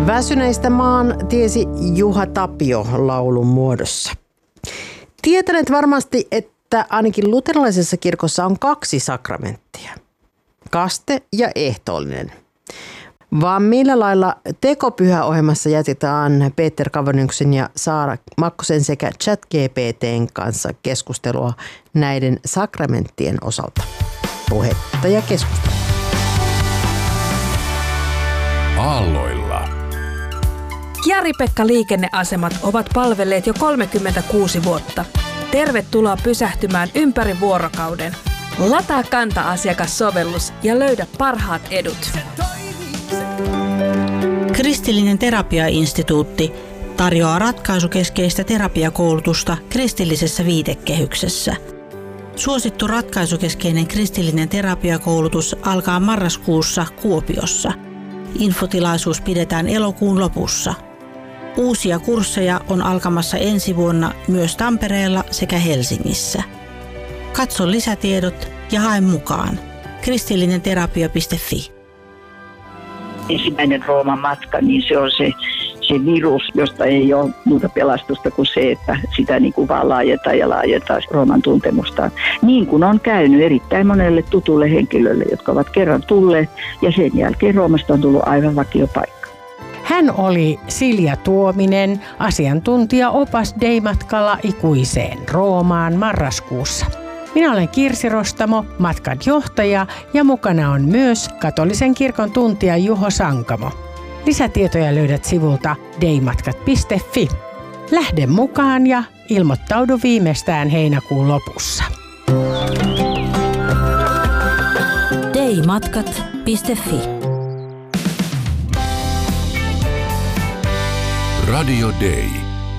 Väsyneistä maan tiesi Juha Tapio laulun muodossa. Tietäneet varmasti, että ainakin luterilaisessa kirkossa on 2 sakramenttia. Kaste ja ehtoollinen. Vaan millä lailla tekopyhäohjelmassa jätetään Peter Kavoniuksen ja Saara Makkosen sekä ChatGPT:n kanssa keskustelua näiden sakramenttien osalta. Puhetta ja keskustelua. Aalloilla. Jari-Pekka liikenneasemat ovat palvelleet jo 36 vuotta. Tervetuloa pysähtymään ympäri vuorokauden. Lataa Kanta-asiakassovellus ja löydä parhaat edut. Kristillinen terapiainstituutti tarjoaa ratkaisukeskeistä terapiakoulutusta kristillisessä viitekehyksessä. Suosittu ratkaisukeskeinen kristillinen terapiakoulutus alkaa marraskuussa Kuopiossa. Infotilaisuus pidetään elokuun lopussa. Uusia kursseja on alkamassa ensi vuonna myös Tampereella sekä Helsingissä. Katso lisätiedot ja hae mukaan. kristillinenterapia.fi. Ensimmäinen Rooman matka, niin se on se virus, josta ei ole muuta pelastusta kuin se, että sitä niin kuin vaan laajentaa Rooman tuntemustaan. Niin kuin on käynyt erittäin monelle tutulle henkilölle, jotka ovat kerran tulleet ja sen jälkeen Roomasta on tullut aivan vakiopaikka. Hän oli Silja Tuominen, asiantuntija-opas Dei-matkalla ikuiseen Roomaan marraskuussa. Minä olen Kirsi Rostamo, matkan johtaja ja mukana on myös katolisen kirkon tuntija Juho Sankamo. Lisätietoja löydät sivulta deimatkat.fi. Lähde mukaan ja ilmoittaudu viimeistään heinäkuun lopussa. deimatkat.fi. Radio Day.